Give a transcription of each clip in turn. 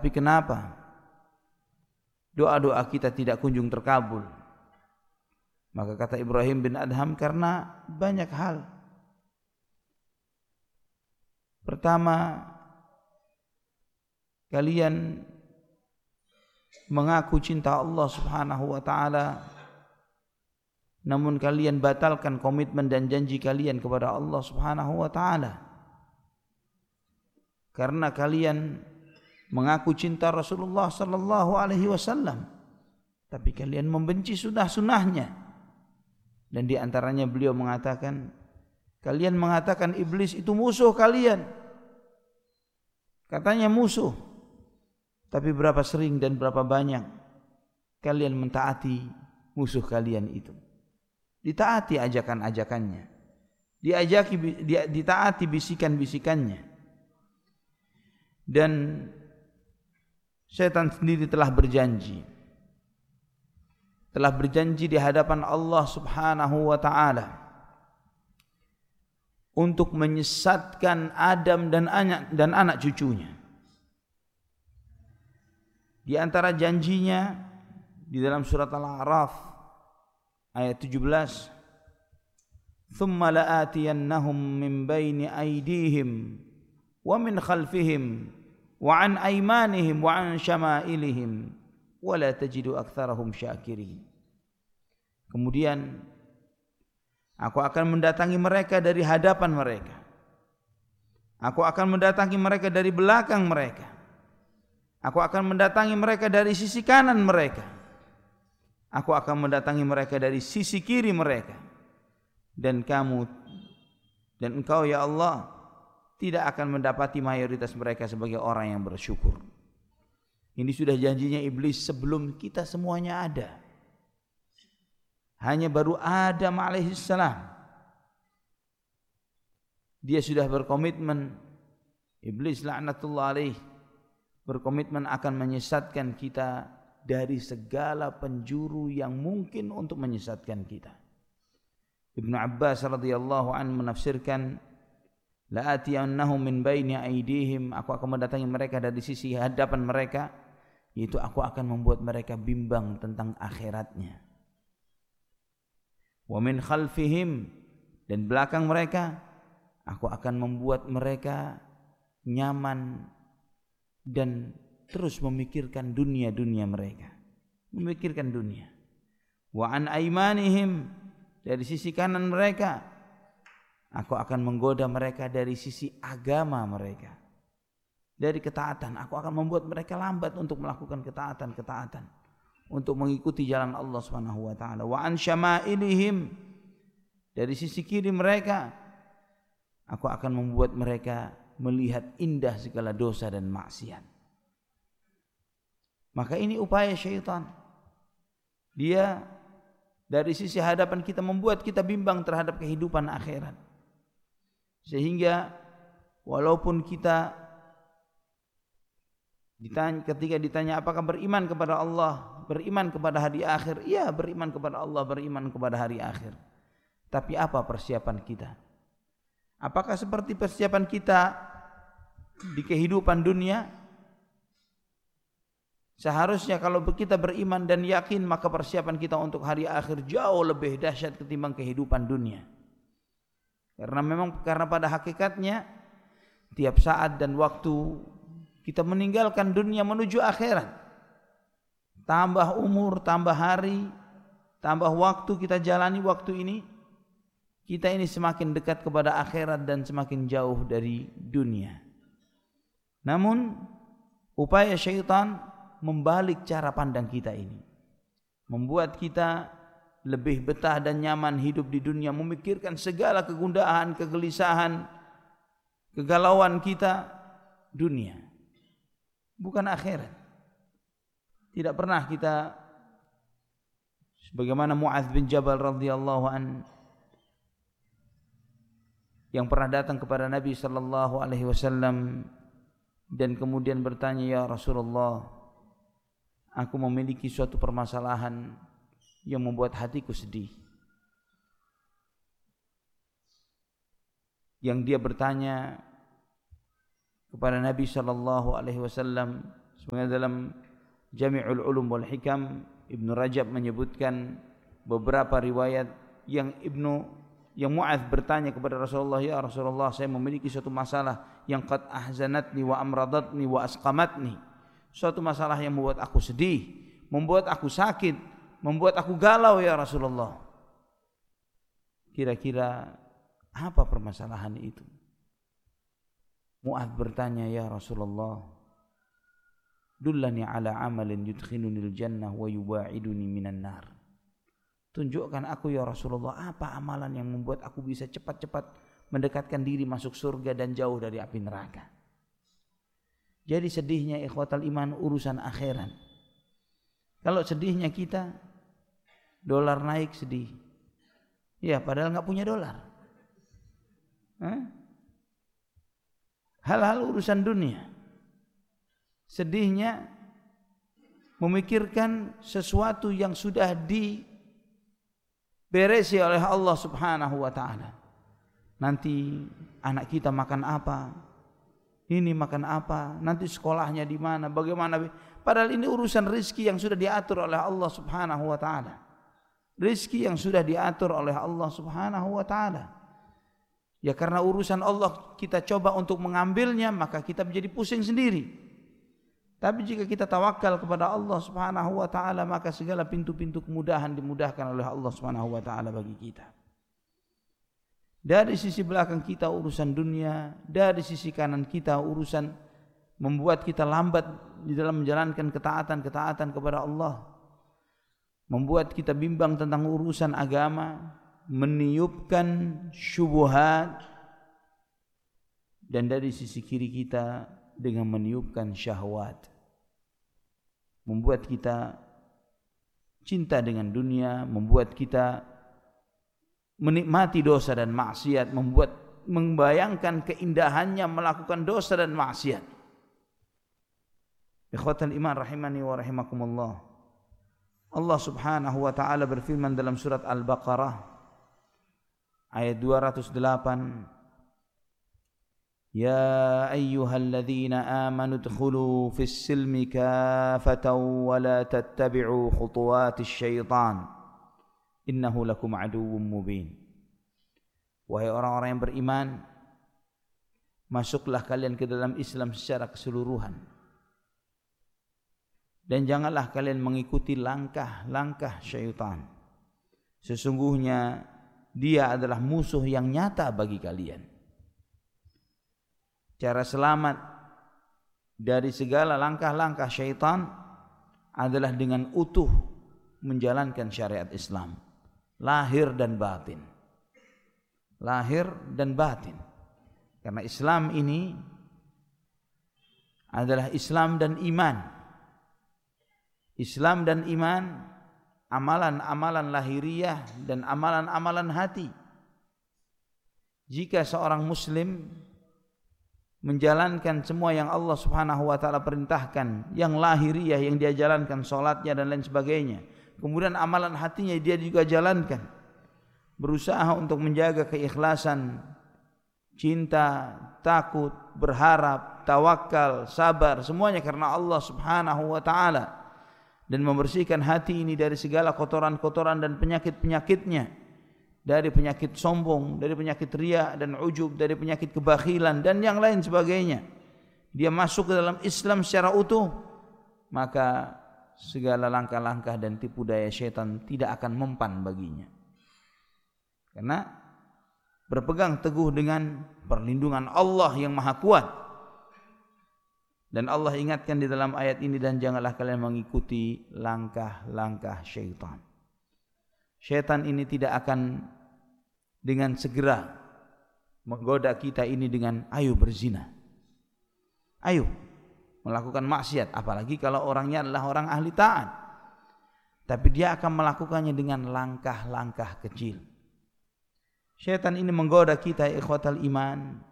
Tapi kenapa doa-doa kita tidak kunjung terkabul? Maka kata Ibrahim bin Adham, karena banyak hal. Pertama, kalian mengaku cinta Allah Subhanahu wa taala, namun kalian batalkan komitmen dan janji kalian kepada Allah Subhanahu wa taala. Karena kalian mengaku cinta Rasulullah sallallahu alaihi wasallam, tapi kalian membenci sunnah-sunnahnya. Dan di antaranya beliau mengatakan, kalian mengatakan iblis itu musuh kalian. Katanya musuh. Tapi berapa sering dan berapa banyak kalian mentaati musuh kalian itu? Ditaati ajakan-ajakannya, ditaati bisikan-bisikannya. Dan setan sendiri telah berjanji di hadapan Allah Subhanahu wa taala untuk menyesatkan Adam dan anak cucunya. Di antara janjinya di dalam surat Al-A'raf ayat 17, "Tsumma la'atiyannahum min baini aydihim wa min khalfihim wa an aymanihim wa an syama'ilihim wa la tajidu aktsarahum syakirin." Kemudian aku akan mendatangi mereka dari hadapan mereka, aku akan mendatangi mereka dari belakang mereka, aku akan mendatangi mereka dari sisi kanan mereka, aku akan mendatangi mereka dari sisi kiri mereka. Dan engkau ya Allah tidak akan mendapati mayoritas mereka sebagai orang yang bersyukur. Ini sudah janjinya iblis sebelum kita semuanya ada. Hanya baru Adam alaihissalam, dia sudah berkomitmen, iblis laknatullah alaih, berkomitmen akan menyesatkan kita dari segala penjuru yang mungkin untuk menyesatkan kita. Ibnu Abbas radhiyallahu anhu menafsirkan, la'atiyannahum min baini aydihim, aku akan mendatangi mereka dari sisi hadapan mereka, yaitu aku akan membuat mereka bimbang tentang akhiratnya. Wa min khalfihim, dan belakang mereka aku akan membuat mereka nyaman dan terus memikirkan dunia mereka, memikirkan dunia. Wa an aymanihim, dari sisi kanan mereka aku akan menggoda mereka dari sisi agama mereka, dari ketaatan. Aku akan membuat mereka lambat untuk melakukan ketaatan, untuk mengikuti jalan Allah Subhanahu wa taala. Wa an syama'ilihim, dari sisi kiri mereka aku akan membuat mereka melihat indah segala dosa dan maksiat. Maka ini upaya syaitan. Dia dari sisi hadapan kita membuat kita bimbang terhadap kehidupan akhirat. Sehingga walaupun kita ketika ditanya apakah beriman kepada Allah, beriman kepada hari akhir, iya beriman kepada Allah, beriman kepada hari akhir. Tapi apa persiapan kita? Apakah seperti persiapan kita di kehidupan dunia? Seharusnya kalau kita beriman dan yakin, maka persiapan kita untuk hari akhir jauh lebih dahsyat ketimbang kehidupan dunia. Karena pada hakikatnya tiap saat dan waktu kita meninggalkan dunia menuju akhirat. Tambah umur, tambah hari, tambah waktu kita jalani waktu ini, kita ini semakin dekat kepada akhirat dan semakin jauh dari dunia. Namun upaya syaitan membalik cara pandang kita ini, membuat kita lebih betah dan nyaman hidup di dunia, memikirkan segala kegundahan, kegelisahan, kegalauan kita dunia, bukan akhirat. Tidak pernah kita, sebagaimana Mu'adz bin Jabal radhiyallahu an, yang pernah datang kepada Nabi sallallahu alaihi wasallam dan kemudian bertanya, ya Rasulullah, aku memiliki suatu permasalahan yang membuat hatiku sedih. Yang dia bertanya kepada Nabi sallallahu alaihi wasallam Sebenarnya dalam Jami'ul Ulum wal Hikam Ibnu Rajab menyebutkan beberapa riwayat yang Mu'adz bertanya kepada Rasulullah, ya Rasulullah, saya memiliki suatu masalah yang qad ahzanatni wa amradatni wa asqamatni. Suatu masalah yang membuat aku sedih, membuat aku sakit, membuat aku galau ya Rasulullah. Kira-kira apa permasalahan itu? Mu'adz bertanya, ya Rasulullah, dullani ala amalin yudkhilunil jannah wa yubaiduni minan nar. Tunjukkan aku ya Rasulullah, apa amalan yang membuat aku bisa cepat-cepat mendekatkan diri masuk surga dan jauh dari api neraka. Jadi sedihnya ikhwatal iman urusan akhirat. Kalau sedihnya kita, dolar naik sedih. Ya padahal gak punya dolar. Hal-hal urusan dunia. Sedihnya memikirkan sesuatu yang sudah diberesi oleh Allah Subhanahu wa ta'ala. Nanti anak kita makan apa, ini makan apa, nanti sekolahnya di mana, bagaimana. Padahal ini urusan rizki yang sudah diatur oleh Allah Subhanahu wa ta'ala. Rizki yang sudah diatur oleh Allah Subhanahu wa ta'ala. Ya karena urusan Allah kita coba untuk mengambilnya, maka kita menjadi pusing sendiri. Tapi jika kita tawakal kepada Allah Subhanahu wa ta'ala, maka segala pintu-pintu kemudahan dimudahkan oleh Allah Subhanahu wa ta'ala bagi kita. Dari sisi belakang kita urusan dunia, dari sisi kanan kita urusan membuat kita lambat di dalam menjalankan ketaatan kepada Allah, membuat kita bimbang tentang urusan agama, meniupkan syubhat, dan dari sisi kiri kita dengan meniupkan syahwat, membuat kita cinta dengan dunia, membuat kita menikmati dosa dan maksiat, membayangkan keindahannya melakukan dosa dan maksiat. Ikhwatal iman rahimani wa rahimakumullah. Allah Subhanahu wa ta'ala berfirman dalam surat Al-Baqarah ayat 208, Ya ayyuhalladzina amanu udkhulu fis silmi kafatan wa la tattabi'u khutuwatis syaitan innahu lakum aduwwum mubin. Wahai orang-orang yang beriman, masuklah kalian ke dalam Islam secara keseluruhan, dan janganlah kalian mengikuti langkah-langkah syaitan. Sesungguhnya dia adalah musuh yang nyata bagi kalian. Cara selamat dari segala langkah-langkah syaitan adalah dengan utuh menjalankan syariat Islam, lahir dan batin. Lahir dan batin. Karena Islam ini adalah Islam dan iman. Islam dan iman, amalan-amalan lahiriah dan amalan-amalan hati. Jika seorang muslim menjalankan semua yang Allah Subhanahu wa ta'ala perintahkan, yang lahiriah yang dia jalankan, salatnya dan lain sebagainya, kemudian amalan hatinya dia juga jalankan, berusaha untuk menjaga keikhlasan, cinta, takut, berharap, tawakal, sabar, semuanya karena Allah Subhanahu wa ta'ala, dan membersihkan hati ini dari segala kotoran-kotoran dan penyakit-penyakitnya, dari penyakit sombong, dari penyakit riya dan ujub, dari penyakit kebakhilan dan yang lain sebagainya. Dia masuk ke dalam Islam secara utuh, maka segala langkah-langkah dan tipu daya syaitan tidak akan mempan baginya. Karena berpegang teguh dengan perlindungan Allah yang maha kuat. Dan Allah ingatkan di dalam ayat ini, dan janganlah kalian mengikuti langkah-langkah syaitan. Syaitan ini tidak akan dengan segera menggoda kita ini dengan ayo berzina, ayo melakukan maksiat, apalagi kalau orangnya adalah orang ahli taat. Tapi dia akan melakukannya dengan langkah-langkah kecil. Syaitan ini menggoda kita ikhwatal iman,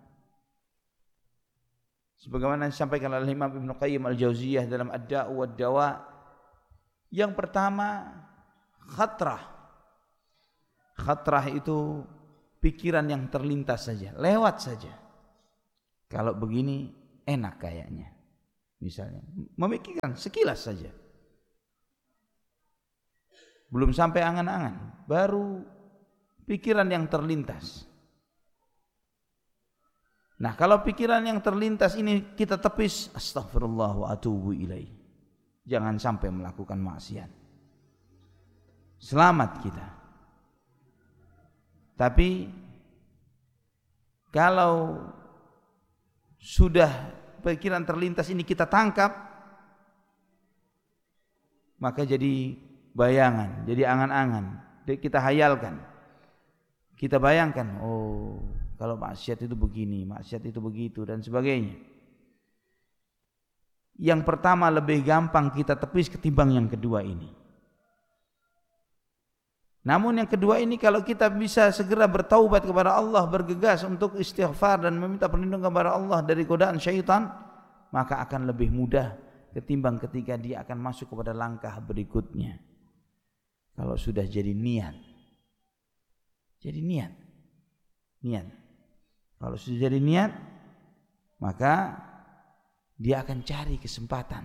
sebagaimana disampaikan oleh Imam Ibnu Qayyim Al-Jauziyah dalam Ad-Da' wa Ad-Dawa. Yang pertama, khatrah. Khatrah itu pikiran yang terlintas saja, lewat saja. Kalau begini enak kayaknya. misalnya, memikirkan sekilas saja. Belum sampai angan-angan, baru pikiran yang terlintas. Nah, kalau pikiran yang terlintas ini kita tepis, astaghfirullah wa atubu ilaih. Jangan sampai melakukan maksiat. Selamat kita. Tapi kalau sudah pikiran terlintas ini kita tangkap, maka jadi bayangan, jadi angan-angan, kita hayalkan, kita bayangkan, oh kalau maksiat itu begini, maksiat itu begitu dan sebagainya. Yang pertama lebih gampang kita tepis ketimbang yang kedua ini. Namun yang kedua ini kalau kita bisa segera bertaubat kepada Allah, bergegas untuk istighfar dan meminta perlindungan kepada Allah dari godaan syaitan, maka akan lebih mudah ketimbang ketika dia akan masuk kepada langkah berikutnya. Kalau sudah jadi niat. Jadi niat. Kalau sudah jadi niat, maka dia akan cari kesempatan.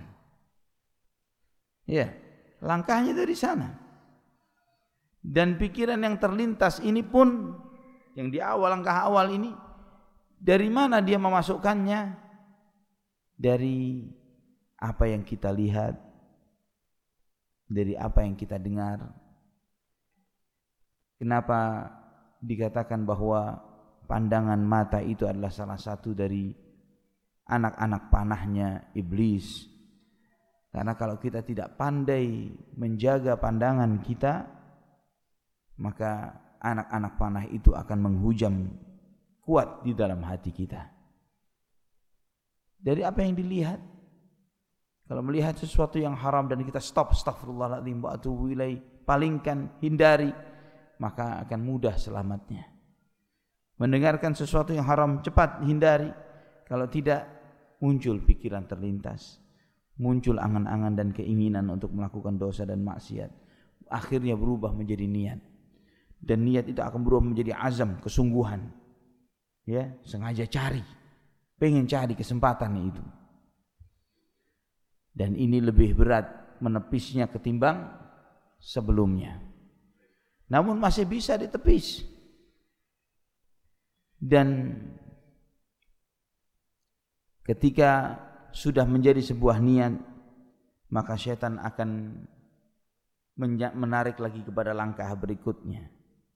Ya, langkahnya dari sana. Dan pikiran yang terlintas ini pun, yang di awal, langkah awal ini, dari mana dia memasukkannya? Dari apa yang kita lihat, dari apa yang kita dengar. Kenapa dikatakan bahwa pandangan mata itu adalah salah satu dari anak-anak panahnya iblis? Karena kalau kita tidak pandai menjaga pandangan kita, maka anak-anak panah itu akan menghujam kuat di dalam hati kita. Dari apa yang dilihat? Kalau melihat sesuatu yang haram dan kita stop, astaghfirullahaladzim wa atubu ilaih, palingkan, hindari, maka akan mudah selamatnya. Mendengarkan sesuatu yang haram, cepat hindari. Kalau tidak, muncul pikiran terlintas, muncul angan-angan dan keinginan untuk melakukan dosa dan maksiat. Akhirnya berubah menjadi niat, dan niat itu akan berubah menjadi azam, kesungguhan. Ya, sengaja cari, pengen cari kesempatan itu. Dan ini lebih berat menepisnya ketimbang sebelumnya. Namun masih bisa ditepis. Dan ketika sudah menjadi sebuah niat, maka syaitan akan menarik lagi kepada langkah berikutnya.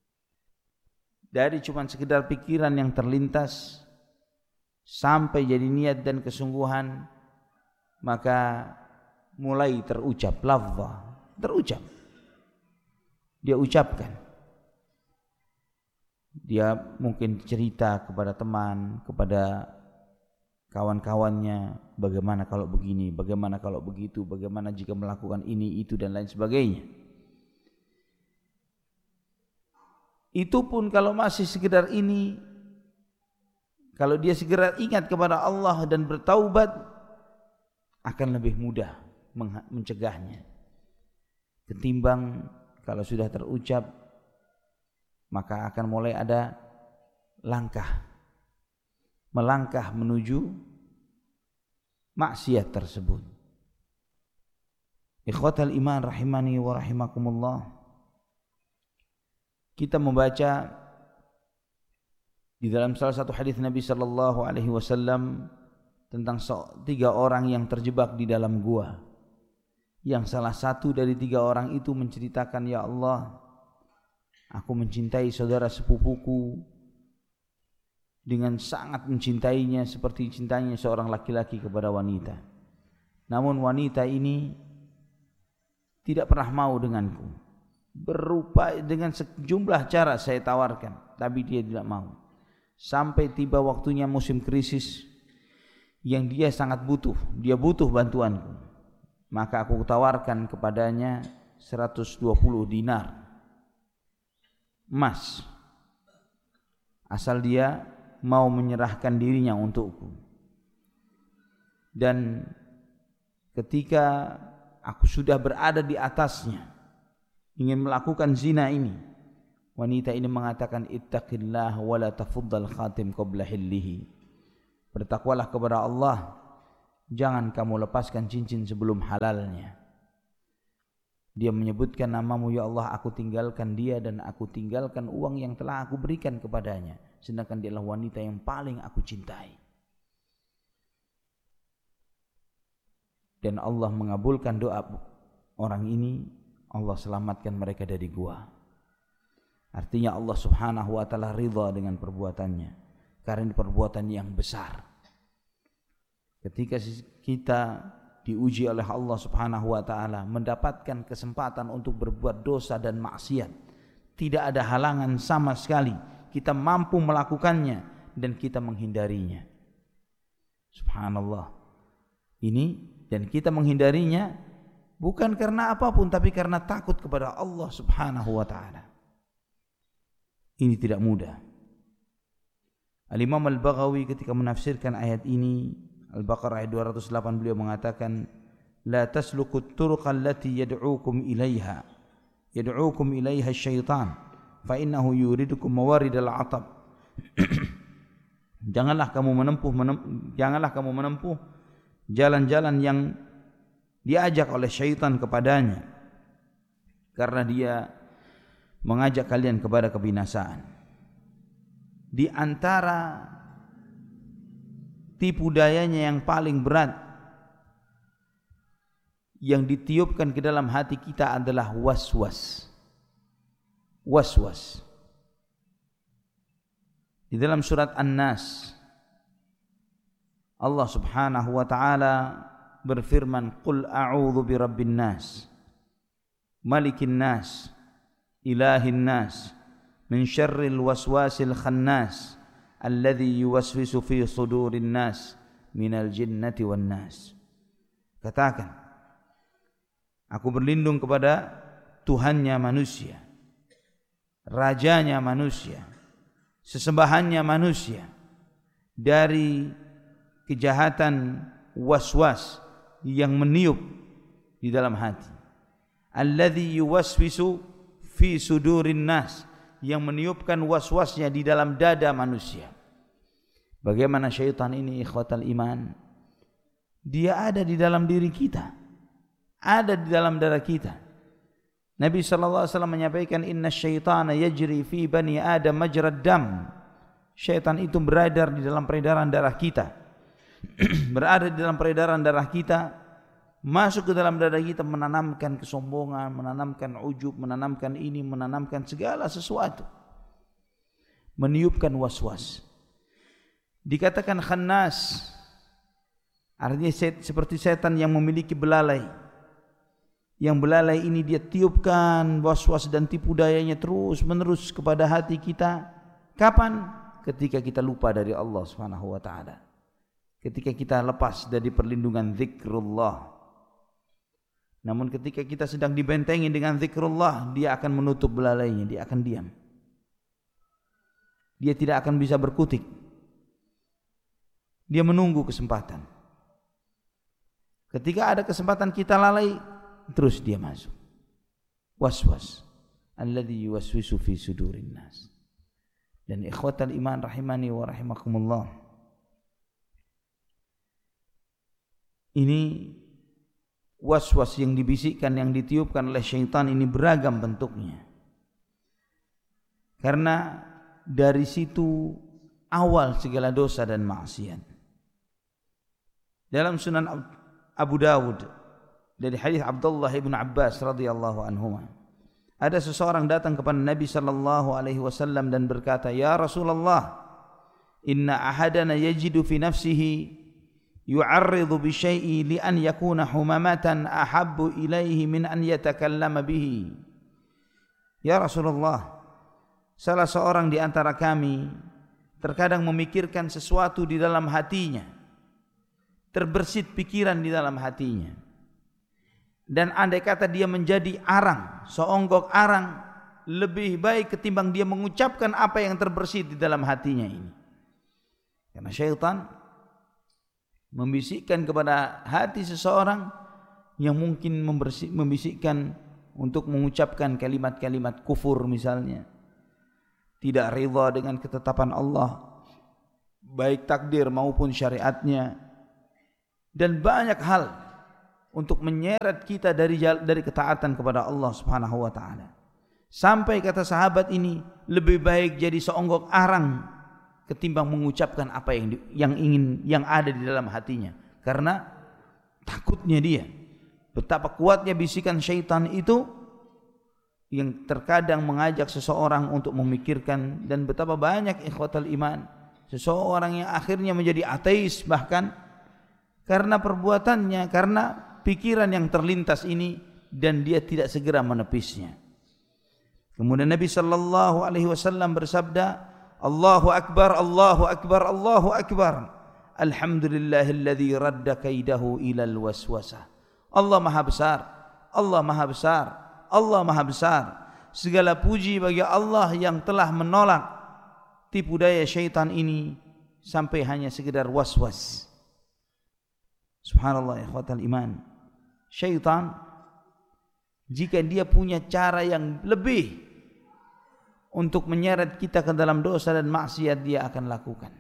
Dari cuma sekedar pikiran yang terlintas sampai jadi niat dan kesungguhan, maka mulai terucap lafaz, terucap. Dia ucapkan. Dia mungkin cerita kepada teman, kepada kawan-kawannya, bagaimana kalau begini, bagaimana kalau begitu, bagaimana jika melakukan ini, itu dan lain sebagainya. Itu pun kalau masih sekedar ini, kalau dia segera ingat kepada Allah dan bertaubat, akan lebih mudah mencegahnya ketimbang kalau sudah terucap, maka akan mulai ada melangkah menuju maksiat tersebut. Ikhwatal iman rahimani wa rahimakumullah. Kita membaca di dalam salah satu hadis Nabi sallallahu alaihi wasallam tentang 3 orang yang terjebak di dalam gua. Yang salah satu dari 3 orang itu menceritakan, ya Allah, aku mencintai saudara sepupuku dengan sangat mencintainya seperti cintanya seorang laki-laki kepada wanita. Namun wanita ini tidak pernah mau denganku. Berupa dengan sejumlah cara saya tawarkan, tapi dia tidak mau. Sampai tiba waktunya musim krisis yang dia sangat butuh, dia butuh bantuanku. Maka aku tawarkan kepadanya 120 dinar emas, asal dia mau menyerahkan dirinya untukku. Dan ketika aku sudah berada di atasnya, ingin melakukan zina ini, wanita ini mengatakan, ittaqillah wa la tafuddal khatim qabla hillihi. Bertakwalah kepada Allah jangan kamu lepaskan cincin sebelum halalnya. Dia menyebutkan namamu, ya Allah, aku tinggalkan dia dan aku tinggalkan uang yang telah aku berikan kepadanya, sedangkan dia adalah wanita yang paling aku cintai. Dan Allah mengabulkan doa orang ini, Allah selamatkan mereka dari gua. Artinya Allah Subhanahu wa taala ridha dengan perbuatannya, karena ini perbuatan yang besar. Ketika kita diuji oleh Allah Subhanahu wa taala, mendapatkan kesempatan untuk berbuat dosa dan maksiat, tidak ada halangan sama sekali, kita mampu melakukannya dan kita menghindarinya. Subhanallah. Ini, dan kita menghindarinya bukan karena apapun, tapi karena takut kepada Allah Subhanahu wa taala. Ini tidak mudah. Al-Imam Al-Baghawi ketika menafsirkan ayat ini, Al-Baqarah ayat 208, beliau mengatakan, la taslukut turuqa allati yad'ukum ilaiha syaitan fa innahu yuridukum mawaridal atab. Janganlah kamu menempuh jalan-jalan yang diajak oleh syaitan kepadanya, karena dia mengajak kalian kepada kebinasaan. Di antara tipu dayanya yang paling berat yang ditiupkan ke dalam hati kita adalah waswas. Waswas. Di dalam surat An-Nas, Allah Subhanahu wa taala berfirman, "Qul a'udzu birabbin nas, malikin nas, ilahin nas, min syarril waswasil khannas, alladzi yuwaswisu fi sudurin nas, minal jinnati wan nas." Katakan, aku berlindung kepada Tuhannya manusia, rajanya manusia, sesembahannya manusia, dari kejahatan waswas yang meniup di dalam hati. Alladzi yuwaswisu fi sudurin nas, yang meniupkan waswasnya di dalam dada manusia. Bagaimana syaitan ini, ikhwatal iman? Dia ada di dalam diri kita, ada di dalam darah kita. Nabi sallallahu alaihi wasallam menyampaikan, inna syaitana yajri fi bani adam majrad dam. Syaitan itu beredar di dalam peredaran darah kita. Berada di dalam peredaran darah kita, masuk ke dalam dada kita, menanamkan kesombongan, menanamkan ujub, menanamkan ini, menanamkan segala sesuatu, meniupkan waswas. Dikatakan khannas, artinya seperti setan yang memiliki belalai. Yang belalai ini dia tiupkan waswas dan tipu dayanya terus menerus kepada hati kita. Kapan? Ketika kita lupa dari Allah Subhanahu wa taala. Ketika kita lepas dari perlindungan zikrullah. Namun ketika kita sedang dibentengi dengan zikrullah, dia akan menutup belalainya, dia akan diam. Dia tidak akan bisa berkutik. Dia menunggu kesempatan. Ketika ada kesempatan kita lalai, terus dia masuk. Waswas alladzi yuwaswisu fi sudurin nas. Dan ikhwatal iman rahimani wa rahimakumullah, ini waswas yang dibisikkan, yang ditiupkan oleh syaitan ini beragam bentuknya. Karena dari situ awal segala dosa dan maksiat. Dalam Sunan Abu Dawud dari hadis Abdullah ibn Abbas radhiyallahu anhuma, ada seseorang datang kepada Nabi sallallahu alaihi wasallam dan berkata, "Ya Rasulullah, inna ahadana yajidu fi nafsihi yu'arridu bi syai'i li an yakuna humamatan ahabbu ilaihi min an yatakallama bihi." Ya Rasulullah, salah seorang di antara kami terkadang memikirkan sesuatu di dalam hatinya, terbersit pikiran di dalam hatinya. Dan andai kata dia menjadi arang, seonggok arang, lebih baik ketimbang dia mengucapkan apa yang terbersit di dalam hatinya ini. Karena syaitan membisikkan kepada hati seseorang yang mungkin membisikkan untuk mengucapkan kalimat-kalimat kufur misalnya, tidak ridha dengan ketetapan Allah, baik takdir maupun syariatnya, dan banyak hal untuk menyeret kita dari ketaatan kepada Allah Subhanahu wa taala. Sampai kata sahabat ini, lebih baik jadi seonggok arang ketimbang mengucapkan apa yang ada di dalam hatinya, karena takutnya dia. Betapa kuatnya bisikan syaitan itu yang terkadang mengajak seseorang untuk memikirkan, dan betapa banyak ikhwatal iman seseorang yang akhirnya menjadi ateis bahkan karena perbuatannya, karena pikiran yang terlintas ini, dan dia tidak segera menepisnya. Kemudian Nabi sallallahu alaihi wasallam bersabda, Allahu akbar, Allahu akbar, Allahu akbar. Alhamdulillahilladzi radda kaidahu ilal waswasah. Allah Maha besar, Allah Maha besar, Allah Maha besar. Segala puji bagi Allah yang telah menolak tipu daya syaitan ini sampai hanya sekedar was-was. Subhanallah ikhwatal iman. Syaitan jika dia punya cara yang lebih untuk menyeret kita ke dalam dosa dan maksiat, dia akan lakukan.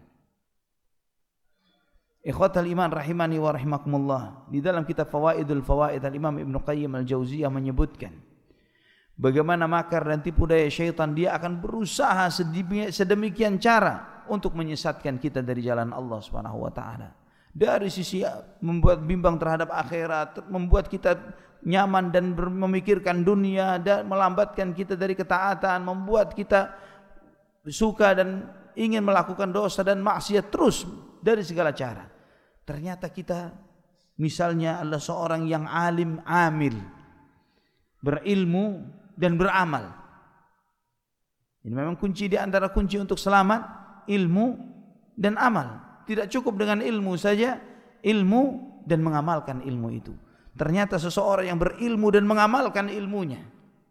Ikhwatal iman rahimani wa rahimakumullah. Di dalam kitab Fawaidul Fawaid, Al-Imam Ibn Qayyim Al-Jauziyah menyebutkan bagaimana makar dan tipu daya syaitan. Dia akan berusaha sedemikian cara untuk menyesatkan kita dari jalan Allah Subhanahu wa taala. Dari sisi membuat bimbang terhadap akhirat, membuat kita nyaman dan memikirkan dunia, dan melambatkan kita dari ketaatan, membuat kita suka dan ingin melakukan dosa dan maksiat terus dari segala cara. Ternyata kita misalnya adalah seorang yang alim, amil, berilmu dan beramal. Ini memang kunci di antara kunci untuk selamat, ilmu dan amal. Tidak cukup dengan ilmu saja, ilmu dan mengamalkan ilmu itu. Ternyata seseorang yang berilmu dan mengamalkan ilmunya,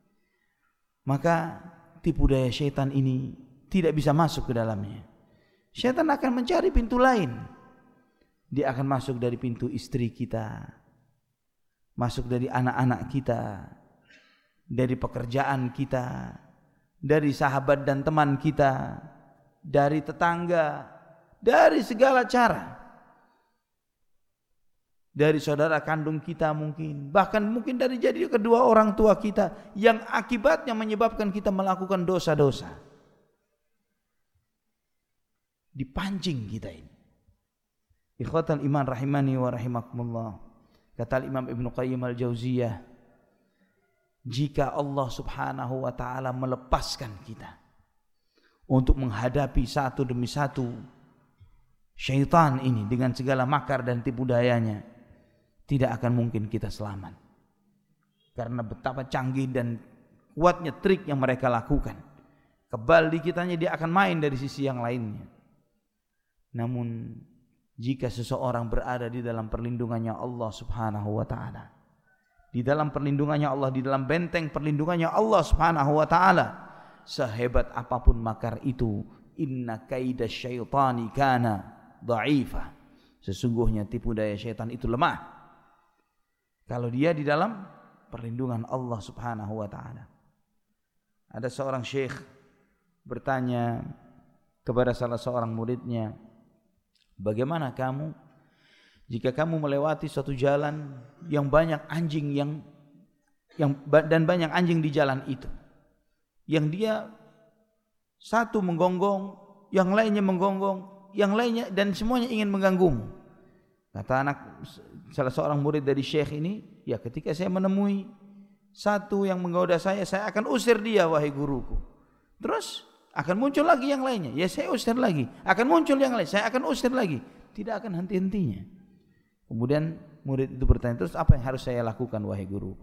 maka tipu daya syaitan ini tidak bisa masuk ke dalamnya. Syaitan akan mencari pintu lain. Dia akan masuk dari pintu istri kita, masuk dari anak-anak kita, dari pekerjaan kita, dari sahabat dan teman kita, dari tetangga, dari segala cara, dari saudara kandung kita mungkin, bahkan mungkin dari jadi kedua orang tua kita, yang akibatnya menyebabkan kita melakukan dosa-dosa. Dipancing kita ini. Ikhwatal iman rahimani wa rahimakumullah. Kata Imam Ibn Qayyim Al-Jauziyah, jika Allah Subhanahu wa taala melepaskan kita untuk menghadapi satu demi satu syaitan ini dengan segala makar dan tipu dayanya, tidak akan mungkin kita selamat. Karena betapa canggih dan kuatnya trik yang mereka lakukan. Kebal di kitanya dia akan main dari sisi yang lainnya. Namun jika seseorang berada di dalam perlindungannya Allah Subhanahu wa taala, di dalam perlindungannya Allah, di dalam benteng perlindungannya Allah Subhanahu wa taala, sehebat apapun makar itu, inna kaidasy syaitani kana dha'ifa. Sesungguhnya tipu daya syaitan itu lemah kalau dia di dalam perlindungan Allah Subhanahu wa taala. Ada seorang syekh bertanya kepada salah seorang muridnya, bagaimana kamu jika kamu melewati suatu jalan yang banyak anjing dan banyak anjing di jalan itu, yang dia satu menggonggong, yang lainnya menggonggong, yang lainnya, dan semuanya ingin mengganggumu. Kata salah seorang murid dari syekh ini, ya ketika saya menemui satu yang menggoda saya akan usir dia wahai guruku. Terus akan muncul lagi yang lainnya, ya saya usir lagi. Akan muncul yang lain, saya akan usir lagi. Tidak akan henti-hentinya. Kemudian murid itu bertanya, terus apa yang harus saya lakukan wahai guruku?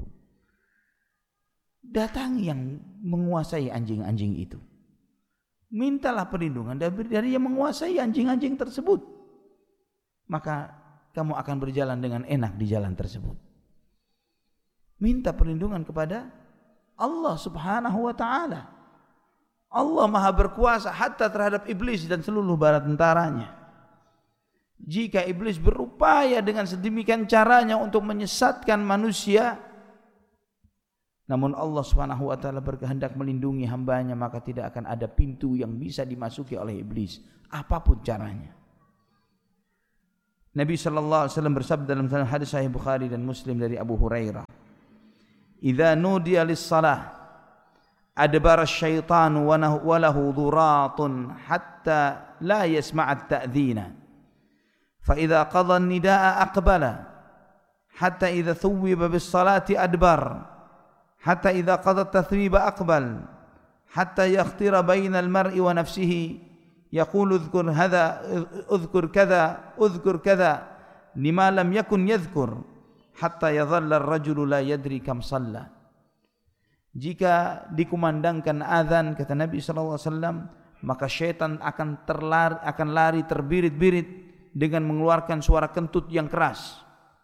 Datangi yang menguasai anjing-anjing itu. Mintalah perlindungan dari yang menguasai anjing-anjing tersebut. Maka kamu akan berjalan dengan enak di jalan tersebut. Minta perlindungan kepada Allah Subhanahu wa taala. Allah Maha berkuasa hatta terhadap iblis dan seluruh bala tentaranya. Jika iblis berupaya dengan sedemikian caranya untuk menyesatkan manusia, namun Allah Subhanahu wa taala berkehendak melindungi hambanya, maka tidak akan ada pintu yang bisa dimasuki oleh iblis apapun caranya. Nabi sallallahu alaihi wasallam bersabda dalam hadis sahih Bukhari dan Muslim dari Abu Hurairah, "Idza nudiya lis-shalah adbara asy-syaitanu wa lahu dhuratun hatta la yasma'a at-ta'dhina. Fa idza qadha an-nidaa aqbala hatta idza thuwiba bis-salati adbar hatta idza qadha at-tathwiba aqbal hatta yakhtira baina al-mar'i wa nafsihi يقول اذكر كذا لما لم يكن يذكر حتى يظل الرجل لا يدري كم صلى." Jika dikumandangkan azan, kata Nabi SAW, maka syaitan akan lari terbirit-birit dengan mengeluarkan suara kentut yang keras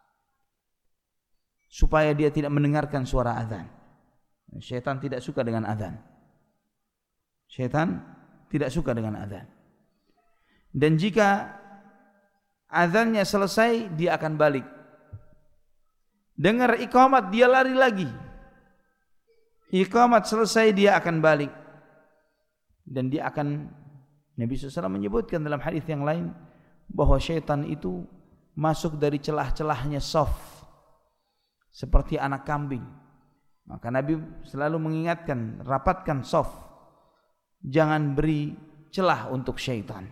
supaya dia tidak mendengarkan suara azan. Syaitan tidak suka dengan azan. Syaitan tidak suka dengan azan. Dan jika azannya selesai, dia akan balik. Dengar iqamat, dia lari lagi. Iqamat selesai, dia akan balik. Dan dia akan, Nabi SAW menyebutkan dalam hadis yang lain bahwa syaitan itu masuk dari celah-celahnya shaf, seperti anak kambing. Maka Nabi selalu mengingatkan, rapatkan shaf, jangan beri celah untuk syaitan.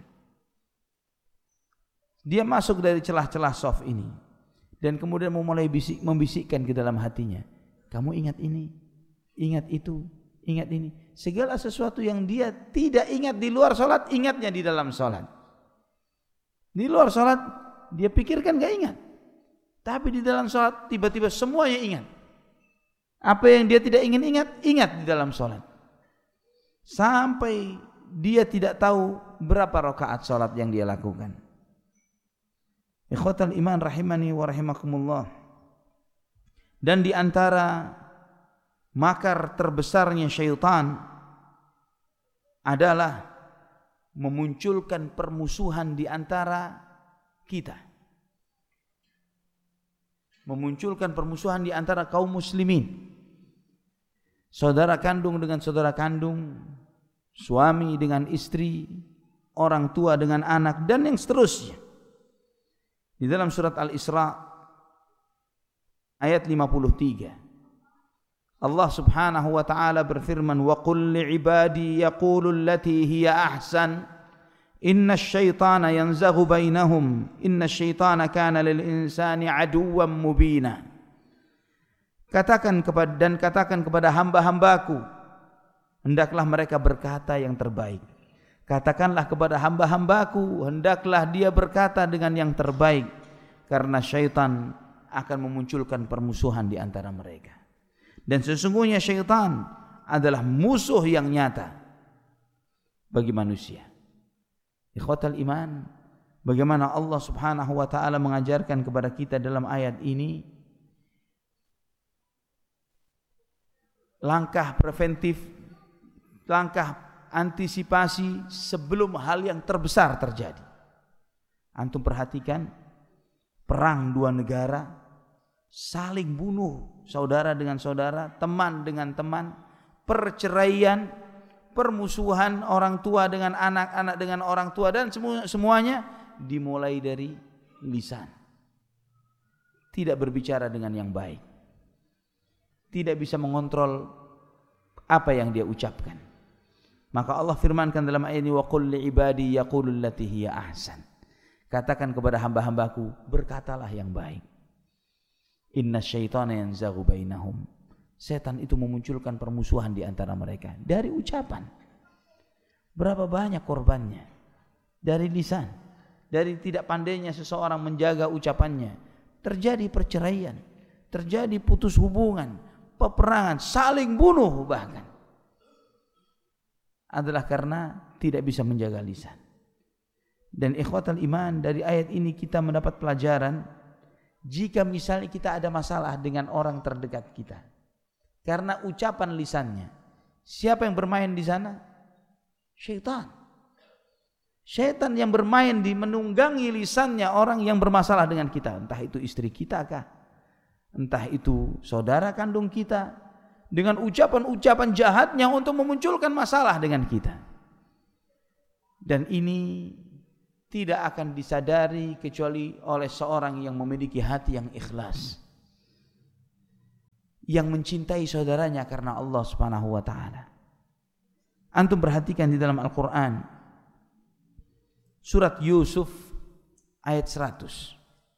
Dia masuk dari celah-celah shaf ini dan kemudian memulai membisikkan ke dalam hatinya, kamu ingat ini, ingat itu, ingat ini. Segala sesuatu yang dia tidak ingat di luar salat, ingatnya di dalam salat. Di luar salat dia pikirkan gak ingat, tapi di dalam salat tiba-tiba semuanya ingat. Apa yang dia tidak ingin ingat, ingat di dalam salat. Sampai dia tidak tahu berapa rakaat salat yang dia lakukan. Ikhwatal iman rahimani wa rahimakumullah. Dan di antara makar terbesarnya syaitan adalah memunculkan permusuhan di antara kita. Memunculkan permusuhan di antara kaum muslimin. Saudara kandung dengan saudara kandung, suami dengan istri, orang tua dengan anak, dan yang seterusnya. Di dalam surat Al-Isra ayat 53, Allah Subhanahu wa taala berfirman, "Wa qul li'ibadi yaqulu allati hiya ahsan innasyaitana yanzaghu bainahum innasyaitana kana lil insani aduwwan mubina." Katakan kepada hamba-hambaku, hendaklah mereka berkata yang terbaik. Katakanlah kepada hamba-hambaku, hendaklah dia berkata dengan yang terbaik, karena syaitan akan memunculkan permusuhan di antara mereka. Dan sesungguhnya syaitan adalah musuh yang nyata bagi manusia. Ikhwatal iman, bagaimana Allah Subhanahu wa taala mengajarkan kepada kita dalam ayat ini langkah preventif, langkah antisipasi sebelum hal yang terbesar terjadi. Antum perhatikan, perang dua negara, saling bunuh saudara dengan saudara, teman dengan teman, perceraian, permusuhan orang tua dengan anak, anak dengan orang tua, dan semuanya dimulai dari lisan. Tidak berbicara dengan yang baik, tidak bisa mengontrol apa yang dia ucapkan. Maka Allah firmankan dalam ayat ini, wa qul li'ibadi yaqulu allati hiya ahsan. Katakan kepada hamba-hambaku, berkatalah yang baik. Innasyaitana yanzaghu bainahum. Setan itu memunculkan permusuhan di antara mereka dari ucapan. Berapa banyak korbannya? Dari lisan, dari tidak pandainya seseorang menjaga ucapannya, terjadi perceraian, terjadi putus hubungan, peperangan, saling bunuh bahkan, adalah karena tidak bisa menjaga lisan. Dan ikhwatal iman, dari ayat ini kita mendapat pelajaran, jika misalnya kita ada masalah dengan orang terdekat kita karena ucapan lisannya, siapa yang bermain di sana? Syaitan. Syaitan yang bermain di menunggangi lisannya orang yang bermasalah dengan kita, entah itu istri kita kah, entah itu saudara kandung kita, dengan ucapan-ucapan jahatnya untuk memunculkan masalah dengan kita. Dan ini tidak akan disadari kecuali oleh seorang yang memiliki hati yang ikhlas, yang mencintai saudaranya karena Allah Subhanahu wa taala. Antum perhatikan di dalam Al-Qur'an surat Yusuf ayat 100.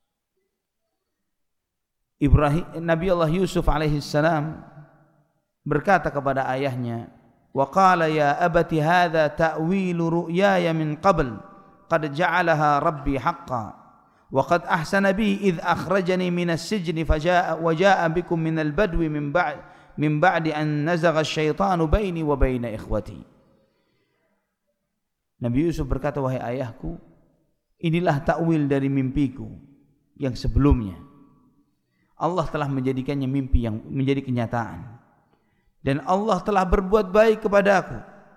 Nabi Allah Yusuf alaihi salam berkata kepada ayahnya, wa qala ya abati hadza ta'wilu ru'yaya min qabl qad ja'alaha rabbi haqqan wa qad ahsana bi idh akhrajani minas sijni wa jaa'a bikum minal badwi min ba'di an nazagha asyaitanu baini wa baina ikhwati. Nabi Yusuf berkata, wahai ayahku, inilah takwil dari mimpiku yang sebelumnya. Allah telah menjadikannya mimpi yang menjadi kenyataan, dan Allah telah berbuat baik kepadaku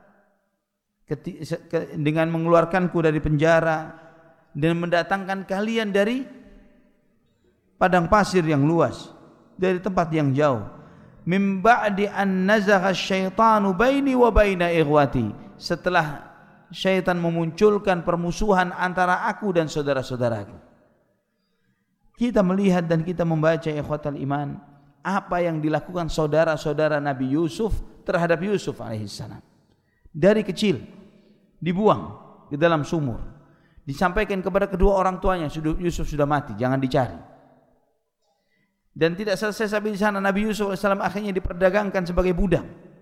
dengan mengeluarkanku dari penjara dan mendatangkan kalian dari padang pasir yang luas, dari tempat yang jauh. Min ba'di an nazagha asyaitanu baini wa baina ikhwati, setelah syaitan memunculkan permusuhan antara aku dan saudara-saudaraku. Kita melihat dan kita membaca ikhwatal iman apa yang dilakukan saudara-saudara Nabi Yusuf terhadap Yusuf alaihissalam. Dari kecil dibuang ke dalam sumur, disampaikan kepada kedua orang tuanya, Yusuf sudah mati, jangan dicari. Dan tidak selesai sampai di sana, Nabi Yusuf alaihissalam akhirnya diperdagangkan sebagai budak.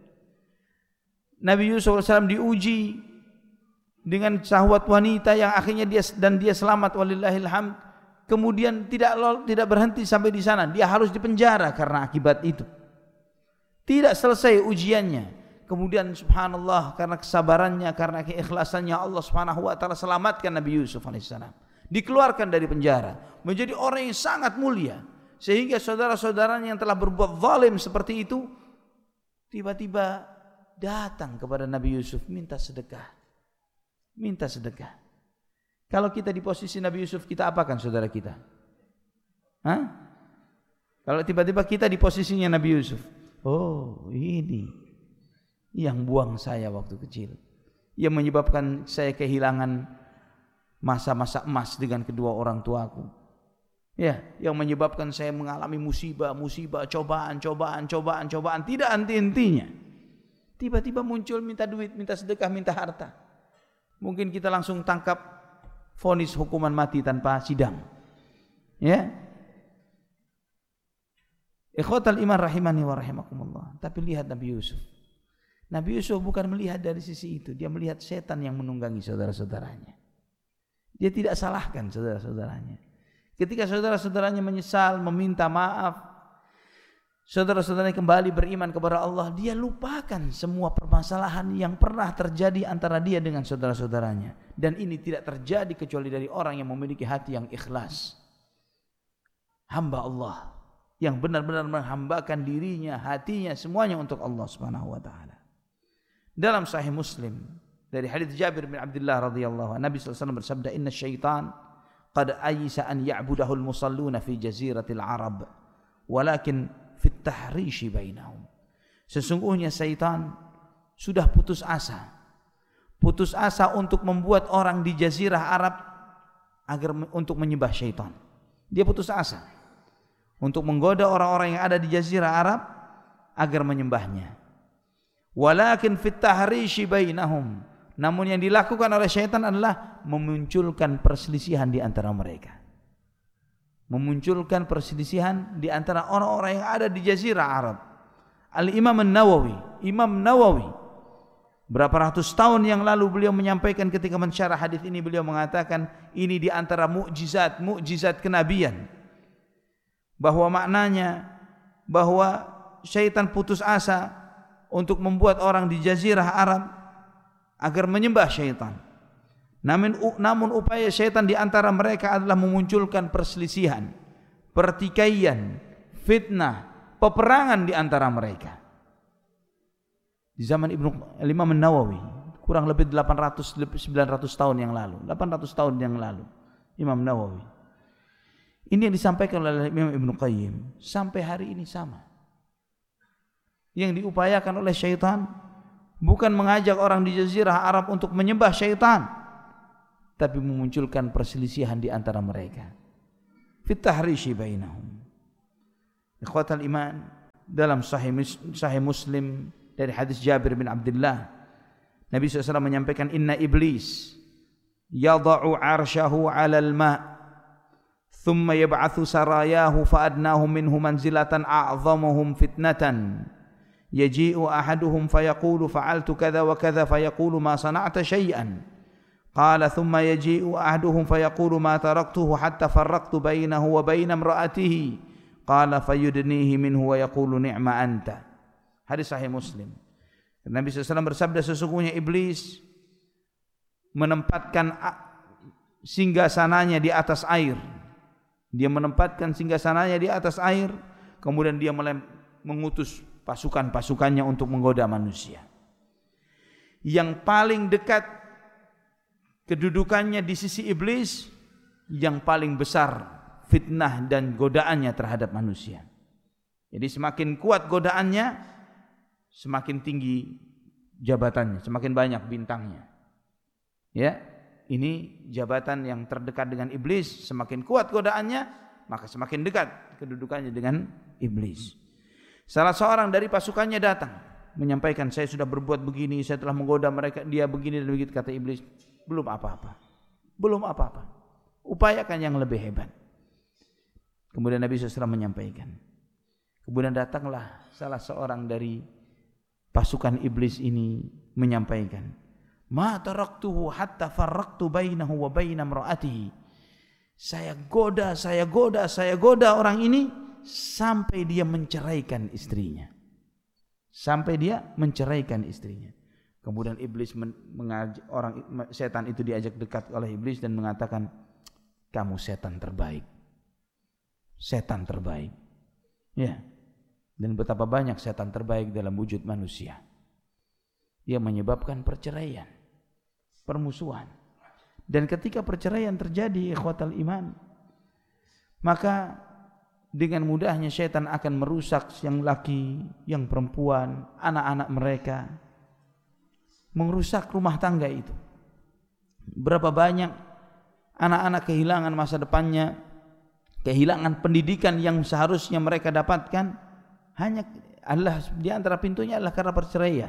Nabi Yusuf alaihissalam diuji dengan syahwat wanita yang akhirnya dia selamat walillahil hamd. Kemudian tidak berhenti sampai di sana, dia harus dipenjara karena akibat itu. Tidak selesai ujiannya. Kemudian subhanallah, karena kesabarannya, karena keikhlasannya, Allah Subhanahu wa taala selamatkan Nabi Yusuf alaihissalam. Dikeluarkan dari penjara, menjadi orang yang sangat mulia, sehingga saudara-saudaranya yang telah berbuat zalim seperti itu tiba-tiba datang kepada Nabi Yusuf minta sedekah. Minta sedekah. Kalau kita di posisi Nabi Yusuf, kita apakan saudara kita? Hah? Kalau tiba-tiba kita di posisinya Nabi Yusuf, oh ini yang buang saya waktu kecil, yang menyebabkan saya kehilangan masa-masa emas dengan kedua orang tuaku, ya, yang menyebabkan saya mengalami musibah, cobaan, tidak henti-hentinya. Tiba-tiba muncul minta duit, minta sedekah, minta harta. Mungkin kita langsung tangkap vonis hukuman mati tanpa sidang. Ya. Ikhwatal iman rahimani wa rahimakumullah. Tapi lihat Nabi Yusuf. Nabi Yusuf bukan melihat dari sisi itu, dia melihat setan yang menunggangi saudara-saudaranya. Dia tidak salahkan saudara-saudaranya. Ketika saudara-saudaranya menyesal, meminta maaf, saudara-saudaranya kembali beriman kepada Allah, dia lupakan semua permasalahan yang pernah terjadi antara dia dengan saudara-saudaranya. Dan ini tidak terjadi kecuali dari orang yang memiliki hati yang ikhlas, hamba Allah yang benar-benar menghambakan dirinya, hatinya, semuanya untuk Allah Subhanahu wa taala. Dalam Sahih Muslim dari hadits Jabir bin Abdullah radhiyallahu anhu, Nabi sallallahu alaihi wasallam bersabda, inna syaitan qad ayisa an ya'budahu al-musalluna fi jaziratil Arab walakin fit tahrishi bainahum. Sesungguhnya syaitan sudah putus asa untuk membuat orang di jazirah Arab untuk menyembah syaitan. Dia putus asa untuk menggoda orang-orang yang ada di jazirah Arab agar menyembahnya. Walakin fit tahrishi bainahum, namun yang dilakukan oleh syaitan adalah memunculkan perselisihan di antara mereka. Memunculkan perselisihan di antara orang-orang yang ada di jazirah Arab. Al-Imam Nawawi berapa ratus tahun yang lalu beliau menyampaikan ketika mensyarah hadis ini, beliau mengatakan ini di antara mukjizat kenabian, bahwa maknanya bahwa syaitan putus asa untuk membuat orang di jazirah Arab agar menyembah syaitan. Namun upaya syaitan di antara mereka adalah memunculkan perselisihan, pertikaian, fitnah, peperangan di antara mereka. Di zaman Imam Nawawi, kurang lebih 900 tahun yang lalu, 800 tahun yang lalu, Imam Nawawi. Ini yang disampaikan oleh Imam Ibnu Qayyim sampai hari ini sama. Yang diupayakan oleh syaitan bukan mengajak orang di jazirah Arab untuk menyembah syaitan, tapi memunculkan perselisihan di antara mereka. Fit tahrishi bainahum. Ikhwatal iman, dalam sahih Muslim dari hadis Jabir bin Abdullah, Nabi SAW menyampaikan, inna iblis yada'u arsyahu 'alal ma' thumma yab'athu sarayahu fa'adnahum minhu manzilatan a'zamuhum fitnatan yaji'u ahaduhum fayaqulu fa'altu kadha wa kadha fayaqulu ma sana'ta syai'an qala thumma yaji'u ahaduhum fayaqulu ma taraktuhu hatta farraqtu bainahu wa baina imra'atihi qala fayudnihi minhu wa yaqulu ni'ma anta. Hadis sahih Muslim. Nabi SAW bersabda, sesungguhnya iblis menempatkan singgasananya di atas air. Dia menempatkan singgasananya di atas air, kemudian dia mengutus pasukan-pasukannya untuk menggoda manusia. Yang paling dekat kedudukannya di sisi iblis, yang paling besar fitnah dan godaannya terhadap manusia. Jadi semakin kuat godaannya, semakin tinggi jabatannya, semakin banyak bintangnya. Ya, ini jabatan yang terdekat dengan iblis. Semakin kuat godaannya, maka semakin dekat kedudukannya dengan iblis. Salah seorang dari pasukannya datang menyampaikan, saya sudah berbuat begini, saya telah menggoda mereka, dia begini dan begitu. Kata iblis, belum apa-apa, belum apa-apa, upayakan yang lebih hebat. Kemudian Nabi SAW menyampaikan, kemudian datanglah salah seorang dari pasukan iblis ini menyampaikan, ma taraktuhu hatta farraqtu bainahu wa baina imra'atihi. Saya goda orang ini sampai dia menceraikan istrinya. Sampai dia menceraikan istrinya. Kemudian iblis setan itu diajak dekat oleh iblis dan mengatakan, kamu setan terbaik. Setan terbaik. Ya. Dan betapa banyak setan terbaik dalam wujud manusia. Ia menyebabkan perceraian, permusuhan. Dan ketika perceraian terjadi, ikhwatal iman, maka dengan mudahnya setan akan merusak yang laki, yang perempuan, anak-anak mereka, merusak rumah tangga itu. Berapa banyak anak-anak kehilangan masa depannya, kehilangan pendidikan yang seharusnya mereka dapatkan, hanya adalah di antara pintunya adalah karena perceraian.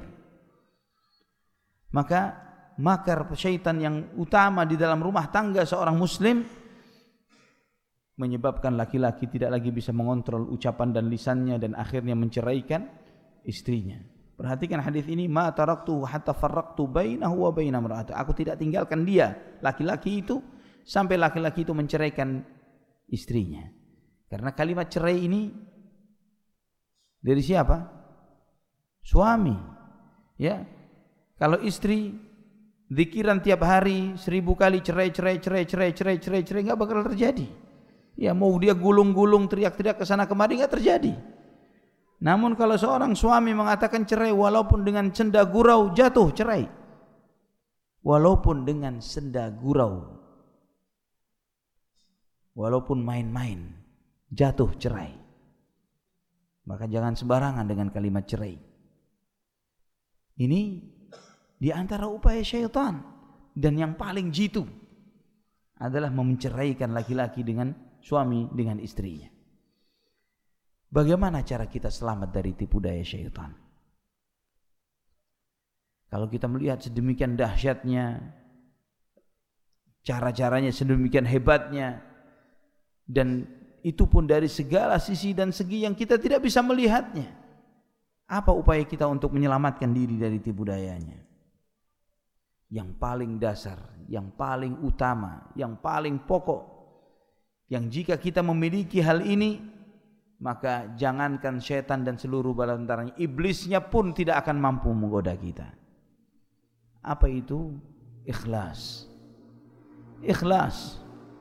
Maka makar syaitan yang utama di dalam rumah tangga seorang muslim menyebabkan laki-laki tidak lagi bisa mengontrol ucapan dan lisannya dan akhirnya menceraikan istrinya. Perhatikan hadis ini, ma taraktu hatta farraqtu bainahu wa baina imra'atihi. Aku tidak tinggalkan dia, laki-laki itu, sampai laki-laki itu menceraikan istrinya. Karena kalimat cerai ini dari siapa? Suami. Ya. Kalau istri zikiran tiap hari 1000 kali cerai enggak bakal terjadi. Ya, mau dia gulung-gulung teriak-teriak ke sana kemari enggak terjadi. Namun kalau seorang suami mengatakan cerai walaupun dengan senda gurau, jatuh cerai. Walaupun dengan senda gurau, walaupun main-main, jatuh cerai. Maka jangan sembarangan dengan kalimat cerai. Ini di antara upaya syaitan, dan yang paling jitu adalah menceraikan laki-laki dengan suami dengan istrinya. Bagaimana cara kita selamat dari tipu daya syaitan? Kalau kita melihat sedemikian dahsyatnya, cara-caranya sedemikian hebatnya, dan itu pun dari segala sisi dan segi yang kita tidak bisa melihatnya, apa upaya kita untuk menyelamatkan diri dari tipu dayanya? Yang paling dasar, yang paling utama, yang paling pokok, yang jika kita memiliki hal ini, maka jangankan syaitan dan seluruh bala tentaranya, iblisnya pun tidak akan mampu menggoda kita. Apa itu? Ikhlas. Ikhlas.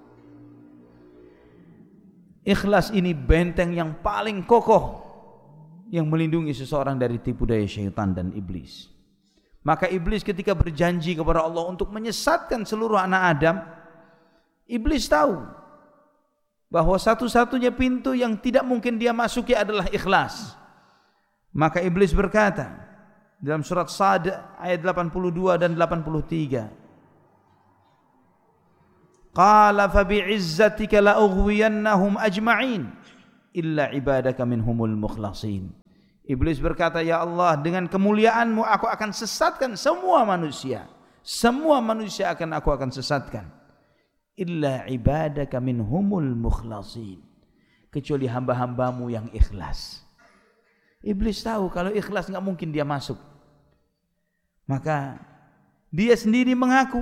Ikhlas ini benteng yang paling kokoh yang melindungi seseorang dari tipu daya syaitan dan iblis. Maka iblis ketika berjanji kepada Allah untuk menyesatkan seluruh anak Adam, iblis tahu bahwa satu-satunya pintu yang tidak mungkin dia masuki adalah ikhlas. Maka iblis berkata dalam surat Sad ayat 82 dan 83, Qala fa bi'izzatika la ughwiyannahum ajma'in illa ibadaka minhumul mukhlasin. Iblis berkata, ya Allah, dengan kemuliaanmu aku akan sesatkan semua manusia. Semua manusia aku akan sesatkan. Illa ibadaka minhumul mukhlasin. Kecuali hamba-hambamu yang ikhlas. Iblis tahu kalau ikhlas enggak mungkin dia masuk. Maka dia sendiri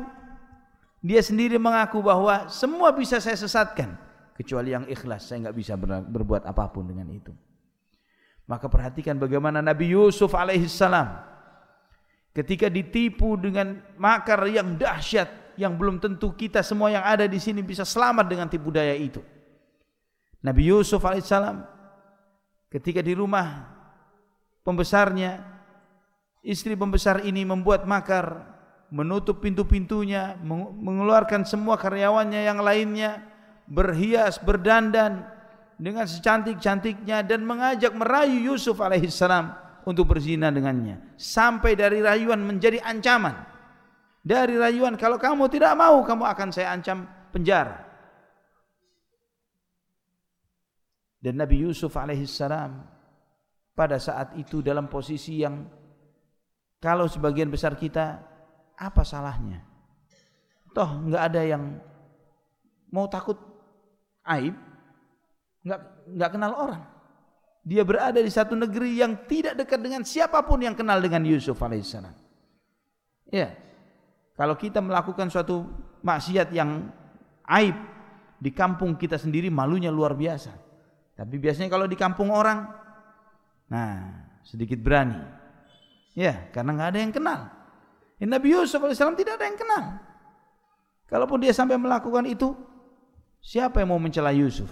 mengaku bahwa semua bisa saya sesatkan kecuali yang ikhlas, saya enggak bisa berbuat apapun dengan itu. Maka perhatikan bagaimana Nabi Yusuf alaihissalam ketika ditipu dengan makar yang dahsyat, yang belum tentu kita semua yang ada di sini bisa selamat dengan tipu daya itu. Nabi Yusuf alaihissalam ketika di rumah pembesarnya, istri pembesar ini membuat makar, menutup pintu-pintunya, mengeluarkan semua karyawannya yang lainnya, berhias, berdandan dengan secantik-cantiknya dan mengajak merayu Yusuf alaihissalam untuk berzina dengannya. Sampai dari rayuan menjadi ancaman. Dari rayuan, kalau kamu tidak mau, kamu akan saya ancam penjara. Dan Nabi Yusuf alaihissalam pada saat itu dalam posisi yang kalau sebagian besar kita, apa salahnya? Toh enggak ada yang mau takut aib, enggak kenal orang. Dia berada di satu negeri yang tidak dekat dengan siapapun yang kenal dengan Yusuf alaihissalam. Ya, kalau kita melakukan suatu maksiat yang aib di kampung kita sendiri, malunya luar biasa. Tapi biasanya kalau di kampung orang, nah sedikit berani. Ya, karena enggak ada yang kenal. Nabi Yusuf alaihissalam tidak ada yang kenal. Kalaupun dia sampai melakukan itu, siapa yang mau mencela Yusuf?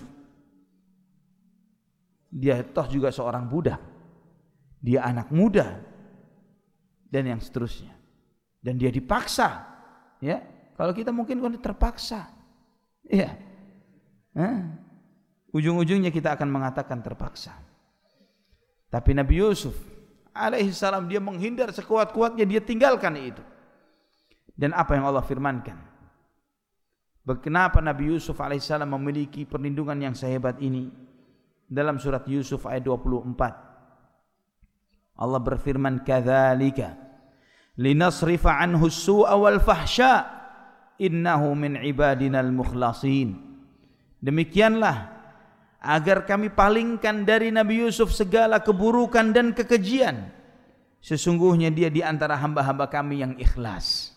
Dia toh juga seorang budak, dia anak muda, dan yang seterusnya. Dan dia dipaksa, ya. Kalau kita mungkin terpaksa, ya. Ujung-ujungnya kita akan mengatakan terpaksa. Tapi Nabi Yusuf alaihissalam dia menghindar sekuat-kuatnya, dia tinggalkan itu. Dan apa yang Allah firmankan? Kenapa Nabi Yusuf alaihissalam memiliki perlindungan yang sehebat ini? Dalam surat Yusuf ayat 24 Allah berfirman, kadzalika linasrifa anhu as-su'a wal fahsya innahu min ibadinal mukhlasin. Demikianlah agar kami palingkan dari Nabi Yusuf segala keburukan dan kekejian. Sesungguhnya dia di antara hamba-hamba kami yang ikhlas.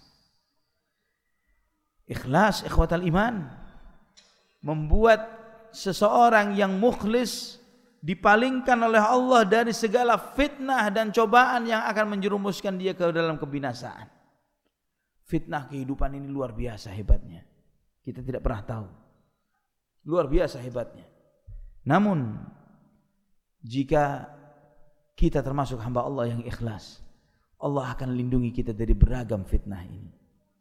Ikhlas, ikhwatal iman, membuat seseorang yang mukhlis dipalingkan oleh Allah dari segala fitnah dan cobaan yang akan menjerumuskan dia ke dalam kebinasaan. Fitnah kehidupan ini luar biasa hebatnya. Kita tidak pernah tahu. Luar biasa hebatnya. Namun jika kita termasuk hamba Allah yang ikhlas, Allah akan lindungi kita dari beragam fitnah ini.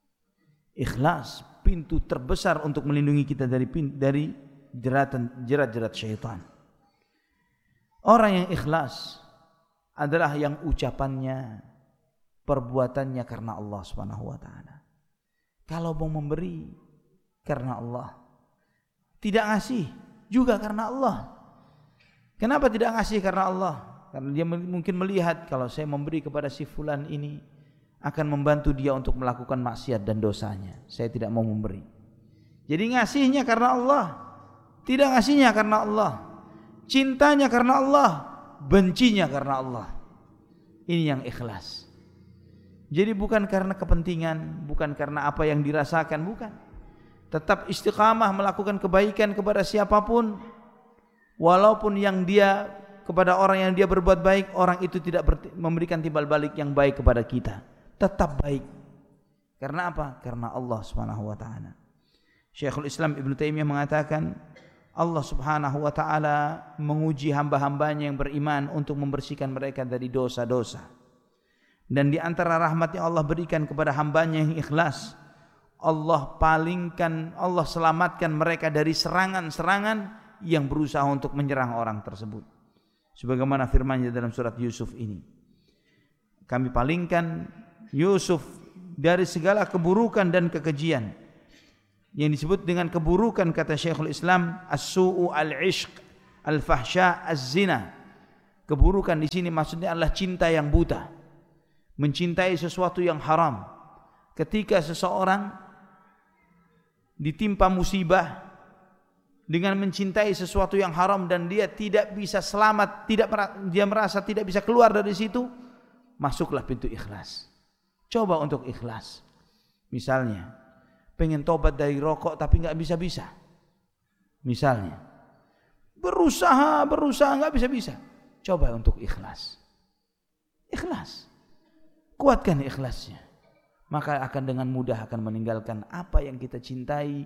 Ikhlas pintu terbesar untuk melindungi kita dari jerat-jerat syaitan. Orang yang ikhlas adalah yang ucapannya, perbuatannya karena Allah Subhanahu wa taala. Kalau mau memberi karena Allah, tidak ngasih juga karena Allah. Kenapa tidak ngasih karena Allah? Karena dia mungkin melihat kalau saya memberi kepada si fulan ini akan membantu dia untuk melakukan maksiat dan dosanya. Saya tidak mau memberi. Jadi ngasihnya karena Allah, tidak ngasihnya karena Allah, cintanya karena Allah, bencinya karena Allah. Ini yang ikhlas. Jadi bukan karena kepentingan, bukan karena apa yang dirasakan, bukan. Tetap istiqamah melakukan kebaikan kepada siapapun, walaupun yang dia kepada orang yang dia berbuat baik, orang itu tidak memberikan timbal balik yang baik kepada kita. Tetap baik. Karena apa? Karena Allah Subhanahu wa taala. Syekhul Islam Ibnu Taimiyah mengatakan, Allah Subhanahu wa taala menguji hamba-hambanya yang beriman untuk membersihkan mereka dari dosa-dosa. Dan di antara rahmat yang Allah berikan kepada hambanya yang ikhlas, Allah selamatkan mereka dari serangan-serangan yang berusaha untuk menyerang orang tersebut. Sebagaimana firman-Nya dalam surat Yusuf ini. Kami palingkan Yusuf dari segala keburukan dan kekejian. yang disebut dengan keburukan, kata Syekhul Islam, as-su'u al-ishq, al-fahsya, az-zina. Keburukan di sini maksudnya adalah cinta yang buta, mencintai sesuatu yang haram. Ketika seseorang ditimpa musibah dengan mencintai sesuatu yang haram dan dia tidak bisa selamat, dia merasa tidak bisa keluar dari situ, masuklah pintu ikhlas. Coba untuk ikhlas. Misalnya pengen tobat dari rokok tapi nggak bisa-bisa. Misalnya berusaha nggak bisa-bisa. Coba untuk ikhlas. Ikhlas. Kuatkan ikhlasnya. Maka akan dengan mudah akan meninggalkan apa yang kita cintai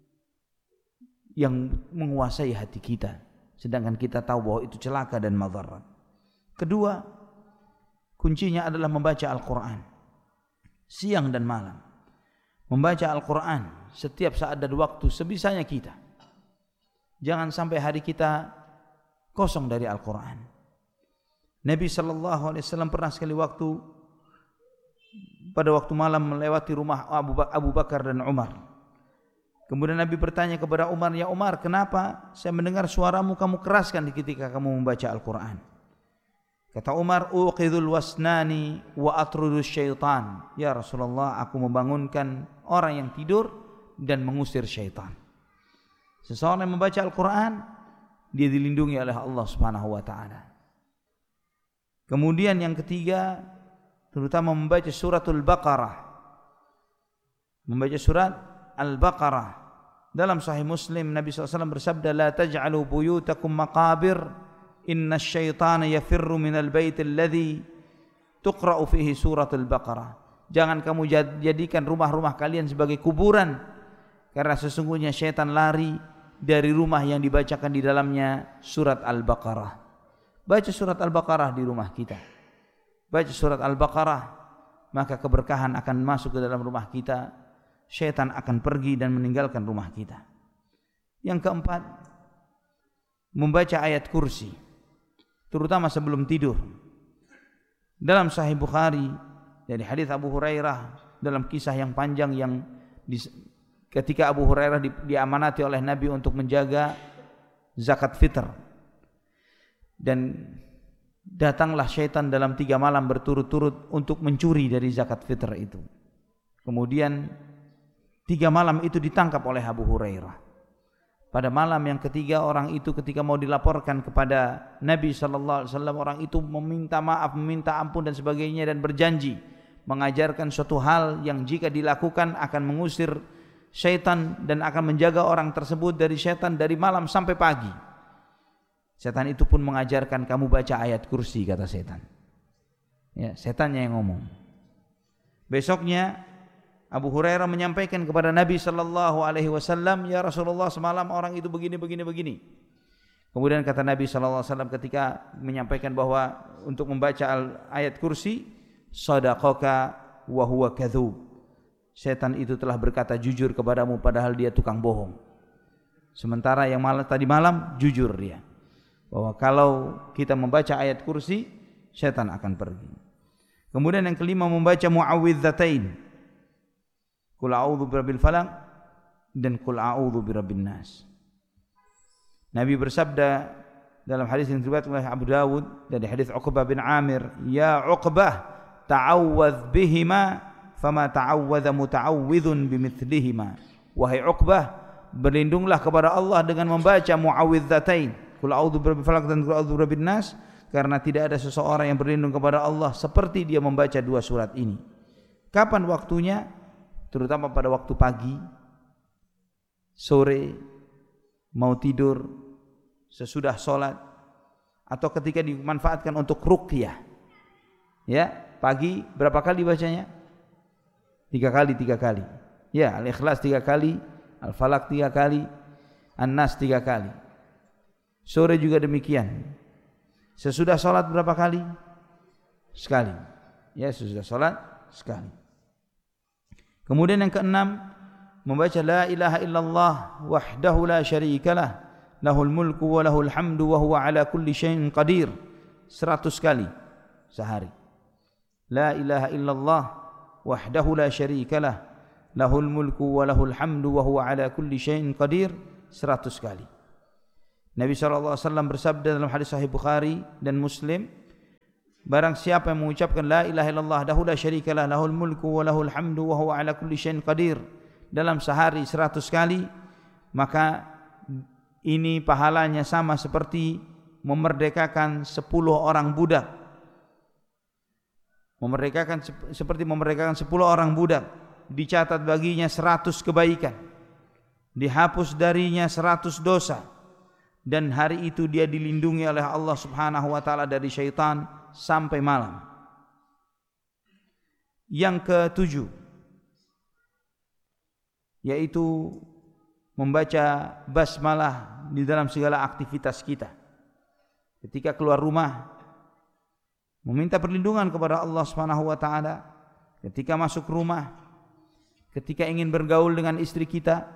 yang menguasai hati kita, sedangkan kita tahu bahwa itu celaka dan madarat. Kedua, kuncinya adalah membaca Al-Quran siang dan malam. Membaca Al-Quran setiap saat dan waktu sebisanya kita. Jangan sampai hari kita kosong dari Al-Quran. Nabi SAW pernah sekali pada waktu malam melewati rumah Abu Bakar dan Umar. Kemudian Nabi bertanya kepada Umar, "Ya Umar, kenapa saya mendengar suaramu kamu keraskan ketika kamu membaca Al-Quran?" Kata Umar, "Uqidul wasnani wa atrudus syaitan." Ya Rasulullah, aku membangunkan orang yang tidur dan mengusir syaitan. Seseorang yang membaca Al-Quran, dia dilindungi oleh Allah Subhanahu wa taala. Kemudian yang ketiga, terutama membaca suratul Baqarah. Membaca surat Al-Baqarah. Dalam Sahih Muslim Nabi SAW bersabda, "La taj'alu buyutakum maqabir, inna syaitana yafirru minal bait alladhi tuqra'u fihi suratul Baqarah." Jangan kamu jadikan rumah-rumah kalian sebagai kuburan, karena sesungguhnya syaitan lari dari rumah yang dibacakan di dalamnya surat Al-Baqarah. Baca surat Al-Baqarah di rumah kita. Baca surat Al-Baqarah, maka keberkahan akan masuk ke dalam rumah kita. Syaitan akan pergi dan meninggalkan rumah kita. Yang keempat, membaca ayat kursi, terutama sebelum tidur. Dalam Sahih Bukhari dari hadis Abu Hurairah, dalam kisah yang panjang yang ketika Abu Hurairah diamanati oleh Nabi untuk menjaga zakat fitr, dan datanglah syaitan dalam 3 malam berturut-turut untuk mencuri dari zakat fitr itu. Kemudian 3 malam itu ditangkap oleh Abu Hurairah. Pada malam yang ketiga, orang itu ketika mau dilaporkan kepada Nabi SAW, orang itu meminta maaf, meminta ampun dan sebagainya, dan berjanji mengajarkan suatu hal yang jika dilakukan akan mengusir syaitan dan akan menjaga orang tersebut dari syaitan dari malam sampai pagi. Setan itu pun mengajarkan, kamu baca ayat kursi, kata setan. Ya, setannya yang ngomong. Besoknya Abu Hurairah menyampaikan kepada Nabi SAW, "Ya Rasulullah, semalam orang itu begini. Kemudian kata Nabi SAW ketika menyampaikan bahwa untuk membaca ayat kursi, "Sadaqaka wa huwa kadzub." Setan itu telah berkata jujur kepadamu padahal dia tukang bohong. Sementara yang tadi malam jujur dia. Bahwa kalau kita membaca ayat kursi, setan akan pergi. Kemudian yang kelima, membaca mu'awwidzatain. Qul a'udzu birabbil falaq dan qul a'udzu birabbin nas. Nabi bersabda dalam hadis yang diriwayatkan oleh Abu Dawud dari hadis Uqbah bin Amir, "Ya Uqbah, ta'awwadz bihima fama ta'awwadza muta'awwidzun bimithlihima." Wahai Uqbah, berlindunglah kepada Allah dengan membaca mu'awwidzatain, Qul a'udzu birabbil falaq dan qul a'udzu birabbin nas, karena tidak ada seseorang yang berlindung kepada Allah seperti dia membaca 2 surat ini. Kapan waktunya? Terutama pada waktu pagi, sore, mau tidur, sesudah sholat, atau ketika dimanfaatkan untuk ruqyah. Ya, pagi berapa kali bacanya? 3 kali. Ya, Al-Ikhlas 3 kali, Al-Falaq 3 kali, An-Nas 3 kali. Sore juga demikian. Sesudah sholat berapa kali? Sekali. Ya, sesudah sholat sekali. Kemudian yang keenam, membaca la ilaha illallah wahdahu la syarikalah, lahul mulku wa lahul hamdu wa huwa ala kulli syai'in qadir, 100 kali sehari. La ilaha illallah wahdahu la syarikalah, lahul mulku wa lahul hamdu wa huwa ala kulli syai'in qadir 100 kali. Nabi SAW bersabda dalam hadis sahih Bukhari dan Muslim, barang siapa yang mengucapkan la ilaha illallah wahdahu la syarikalah lahul mulku wa lahul hamdu wa huwa ala kulli syai'in qadir dalam sehari 100 kali, maka ini pahalanya sama seperti memerdekakan 10 orang budak. Seperti memerdekakan 10 orang budak. Dicatat baginya 100 kebaikan, dihapus darinya 100 dosa, dan hari itu dia dilindungi oleh Allah Subhanahu wa taala dari syaitan sampai malam. Yang ketujuh, yaitu membaca basmalah di dalam segala aktivitas kita. Ketika keluar rumah, meminta perlindungan kepada Allah Subhanahu wa taala. Ketika masuk rumah, ketika ingin bergaul dengan istri kita,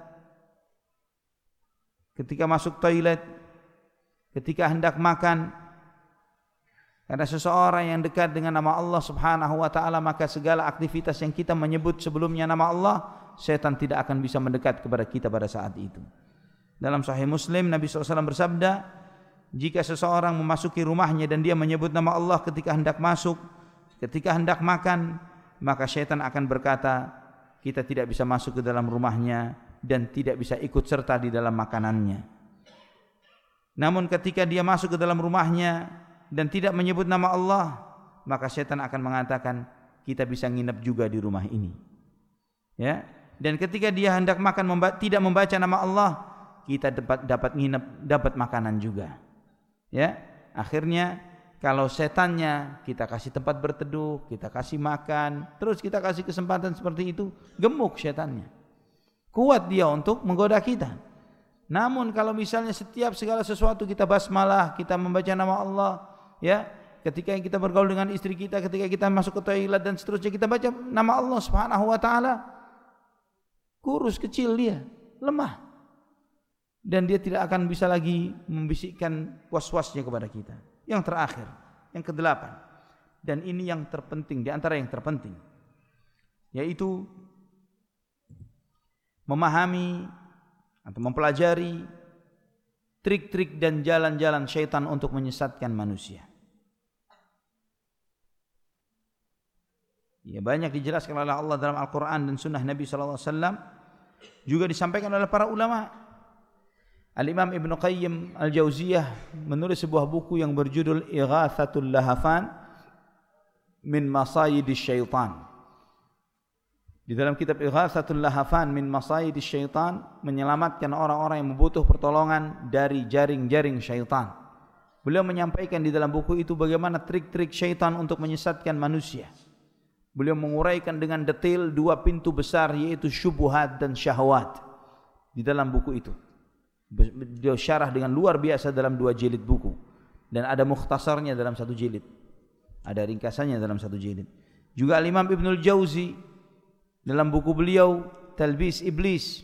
ketika masuk toilet, ketika hendak makan. Karena seseorang yang dekat dengan nama Allah Subhanahu wa taala, maka segala aktivitas yang kita menyebut sebelumnya nama Allah, setan tidak akan bisa mendekat kepada kita pada saat itu. Dalam Sahih Muslim, Nabi SAW bersabda, jika seseorang memasuki rumahnya dan dia menyebut nama Allah ketika hendak masuk, ketika hendak makan, maka setan akan berkata, kita tidak bisa masuk ke dalam rumahnya dan tidak bisa ikut serta di dalam makanannya. Namun ketika dia masuk ke dalam rumahnya dan tidak menyebut nama Allah, maka setan akan mengatakan, kita bisa nginep juga di rumah ini. Ya. Dan ketika dia hendak makan tidak membaca nama Allah, kita dapat nginep, dapat makanan juga. Ya. Akhirnya kalau setannya kita kasih tempat berteduh, kita kasih makan, terus kita kasih kesempatan seperti itu, gemuk setannya. Kuat dia untuk menggoda kita. Namun kalau misalnya setiap segala sesuatu kita basmalah, kita membaca nama Allah, ya, ketika kita bergaul dengan istri kita, ketika kita masuk ke toilet dan seterusnya kita baca nama Allah Subhanahu wa taala, kurus kecil dia, lemah. Dan dia tidak akan bisa lagi membisikkan was-wasnya kepada kita. Yang terakhir, yang ke-8, dan ini yang terpenting, di antara yang terpenting, yaitu memahami atau mempelajari trik-trik dan jalan-jalan syaitan untuk menyesatkan manusia. Ya, banyak dijelaskan oleh Allah dalam Al-Quran dan Sunnah Nabi SAW, juga disampaikan oleh para ulama. Al-Imam Ibn Qayyim Al-Jauziyah menulis sebuah buku yang berjudul Ighathatul Lahafan min Masayidis Syaitan. Di dalam kitab Ighathatul Lahafan min Masayidis Syaitan, menyelamatkan orang-orang yang membutuh pertolongan dari jaring-jaring syaitan. Beliau menyampaikan di dalam buku itu bagaimana trik-trik syaitan untuk menyesatkan manusia. Beliau menguraikan dengan detail 2 pintu besar, yaitu syubhat dan syahwat, di dalam buku itu. Beliau syarah dengan luar biasa dalam 2 jilid buku, dan ada mukhtasarnya dalam 1 jilid, ada ringkasannya dalam 1 jilid. Juga Imam Ibnul Jauzi dalam buku beliau Talbis Iblis,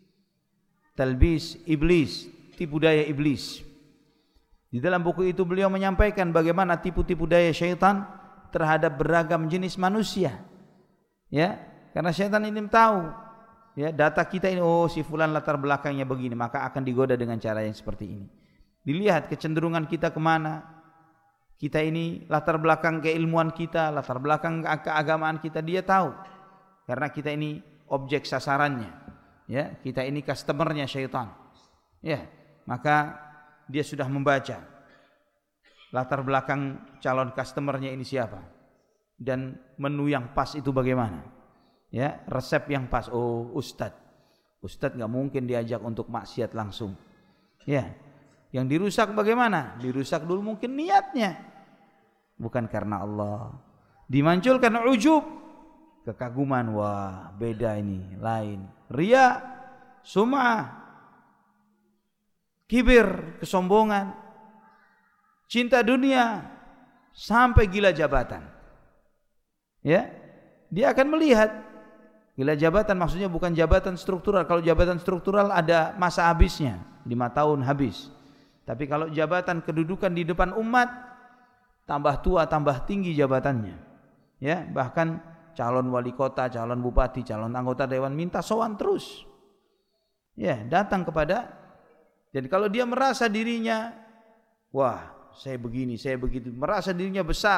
tipu daya iblis. Di dalam buku itu beliau menyampaikan bagaimana tipu-tipu daya syaitan terhadap beragam jenis manusia. Ya, karena syaitan ini tahu, ya, data kita ini, oh si fulan latar belakangnya begini, maka akan digoda dengan cara yang seperti ini. Dilihat kecenderungan kita kemana, kita ini latar belakang keilmuan kita, latar belakang keagamaan kita, dia tahu. Karena kita ini objek sasarannya, ya, kita ini customernya syaitan. Ya, maka dia sudah membaca latar belakang calon customernya ini siapa, dan menu yang pas itu bagaimana. Ya, resep yang pas. Oh, ustadz nggak mungkin diajak untuk maksiat langsung. Ya, yang dirusak bagaimana? Dirusak dulu mungkin niatnya, bukan karena Allah. Dimunculkan ujub, kekaguman, wah beda ini, lain. Riya, sum'ah, kibir, kesombongan, cinta dunia, sampai gila jabatan. Ya, dia akan melihat. Gila jabatan maksudnya bukan jabatan struktural. Kalau jabatan struktural ada masa habisnya, 5 tahun habis. Tapi kalau jabatan kedudukan di depan umat, tambah tua tambah tinggi jabatannya. Ya, bahkan calon wali kota, calon bupati, calon anggota dewan, minta sowan terus. Ya, datang kepada. Jadi kalau dia merasa dirinya, wah, saya begini, saya begitu, merasa dirinya besar,